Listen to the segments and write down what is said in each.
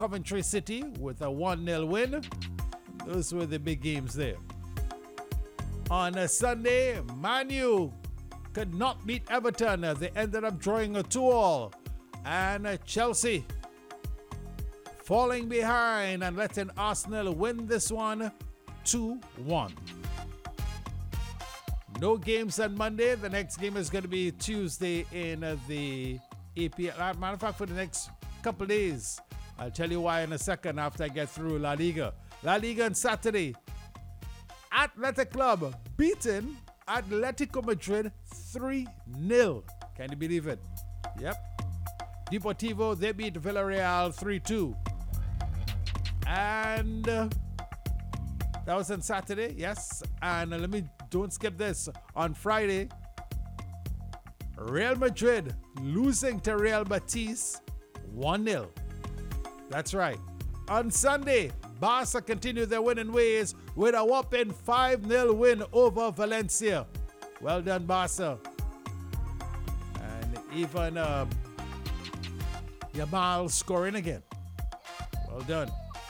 Coventry City with a 1-0 win. Those were the big games there. On a Sunday, Man U could not beat Everton. They ended up drawing a 2-2. And Chelsea falling behind and letting Arsenal win this one 2-1. No games on Monday. The next game is going to be Tuesday in the EPL. Matter of fact, for the next couple days. I'll tell you why in a second after I get through La Liga. La Liga on Saturday. Athletic Club beaten Atletico Madrid 3-0. Can you believe it? Yep. Deportivo, they beat Villarreal 3-2. And that was on Saturday, yes. And don't skip this. On Friday, Real Madrid losing to Real Betis 1-0. That's right. On Sunday, Barca continued their winning ways with a whopping 5-0 win over Valencia. Well done, Barca. And even Yamal scoring again. Well done.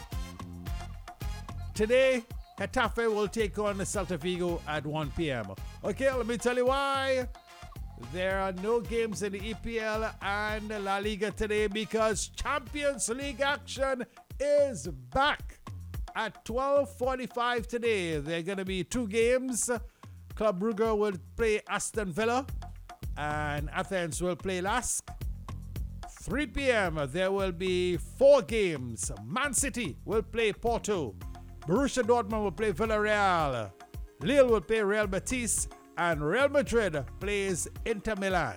Today, Getafe will take on Celta Vigo at 1 p.m. Okay, let me tell you why. There are no games in the EPL and La Liga today because Champions League action is back at 12:45 today. There are going to be 2 games. Club Brugge will play Aston Villa and Athens will play Lask. 3 p.m. there will be 4 games. Man City will play Porto. Borussia Dortmund will play Villarreal. Lille will play Real Betis. And Real Madrid plays Inter Milan.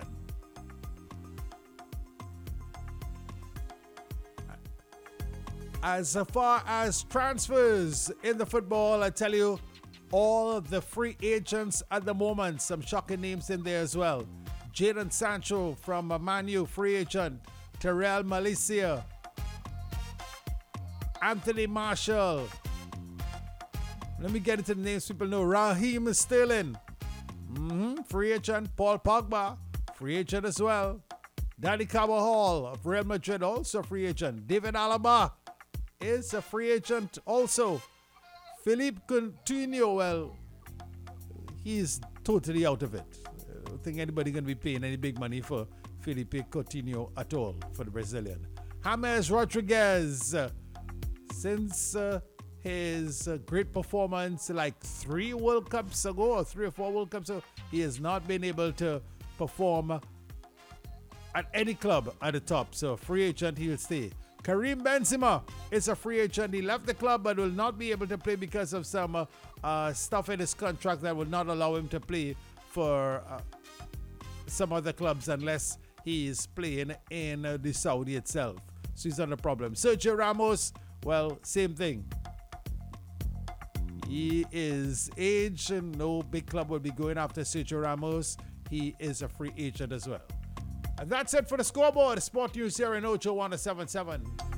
As far as transfers in the football, I tell you, all the free agents at the moment, some shocking names in there as well. Jadon Sancho from Man U, free agent. Terrell Malaysia. Anthony Marshall. Let me get into the names people know. Raheem Sterling. Free agent. Paul Pogba, free agent as well. Danny Carvajal of Real Madrid, also free agent. David Alaba is a free agent also. Philippe Coutinho, well, he's totally out of it. I don't think anybody going to be paying any big money for Philippe Coutinho at all for the Brazilian. James Rodriguez, since his great performance like 3 World Cups ago or 3 or 4 World Cups ago, he has not been able to perform at any club at the top. So free agent, he will stay. Karim Benzema is a free agent. He left the club but will not be able to play because of some stuff in his contract that will not allow him to play for some other clubs unless he is playing in the Saudi itself. So he's not a problem. Sergio Ramos, well, same thing. He is aged and no big club will be going after Sergio Ramos. He is a free agent as well. And that's it for the scoreboard. Sport News here in Ocho 177.